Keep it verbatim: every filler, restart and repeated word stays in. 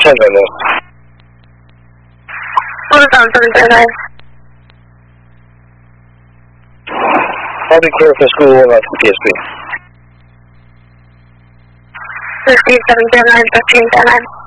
send on this. Hold on, seven zero nine. I'll be clear for school on P S P. fifteen seven zero nine, fifteen seven nine.